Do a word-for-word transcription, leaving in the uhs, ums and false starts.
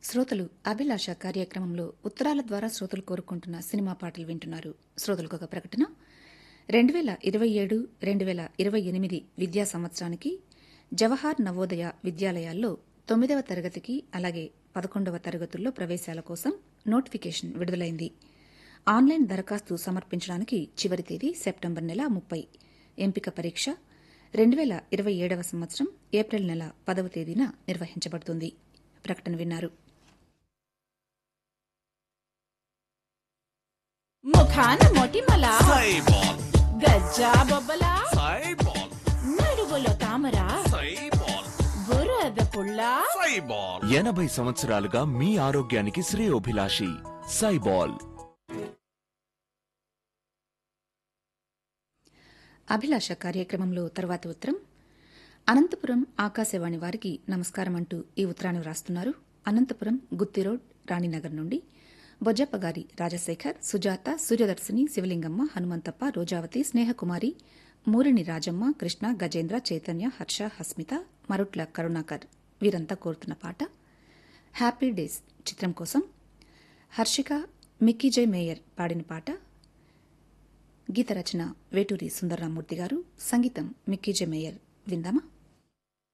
శ్రోతలు అభిలాష కార్యక్రమంలో ఉత్తరాల ద్వారా శ్రోతలు కోరుకుంటున్న సినిమా పాటలు వింటున్నారు. శ్రోతలకు ఒక ప్రకటన. రెండు వేల ఇరవై ఏడు రెండు వేల ఇరవై ఎనిమిది విద్యా సంవత్సరానికి జవహర్ నవోదయ విద్యాలయాల్లో తొమ్మిదవ తరగతికి అలాగే పదకొండవ తరగతుల్లో ప్రవేశాల కోసం నోటిఫికేషన్ విడుదలైంది. ఆన్లైన్ దరఖాస్తు సమర్పించడానికి చివరి తేదీ సెప్టెంబర్ నెల ముప్పై. ఎంపిక పరీక్ష రెండు వేల ఇరవై ఏడవ సంవత్సరం ఏప్రిల్ నెల పదవ తేదీన నిర్వహించబడుతుంది. ప్రకటన విన్నారు. ముఖాన మొటిమల సైబాల్ గజ్జా బొబ్బల సైబాల్ నడువులో తామర సైబాల్ బురద పుల్ల సైబాల్ ఎనభై సంవత్సరాలుగా మీ ఆరోగ్యానికి శ్రేయోభిలాషి సైబాల్. అభిలాష కార్యక్రమంలో తర్వాతి ఉత్తరం. అనంతపురం ఆకాశవాణి వారికి నమస్కారం అంటూ ఈ ఉత్తరాన్ని వ్రాస్తున్నారు. అనంతపురం గుత్తి రోడ్ రాణినగర్ నుండి బొజ్జప్పగారి రాజశేఖర్, సుజాత, సూర్యదర్శిని, శివలింగమ్మ, హనుమంతప్ప, రోజావతి, స్నేహకుమారి, మూరిని రాజమ్మ, కృష్ణ, గజేంద్ర, చైతన్య, హర్ష, హస్మిత, మరుట్ల కరుణాకర్ వీరంతా కోరుతున్న పాట హ్యాపీ డేస్ చిత్రం కోసం హర్షిక, మిక్కీజయ్ మేయర్ పాడిన పాట. గీత రచన వేటూరి సుందరరామూర్తి గారు, సంగీతం మిక్కీజయ్ మేయర్. విందామా?